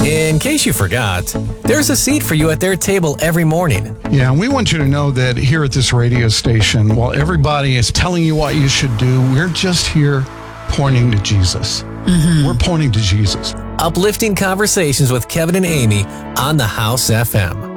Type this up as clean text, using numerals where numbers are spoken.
In case you forgot, there's a seat for you at their table every morning. Yeah, and we want you to know that here at this radio station, while everybody is telling you what you should do, we're just here pointing to Jesus. We're pointing to Jesus. Uplifting conversations with Kevin and Amy on the House FM.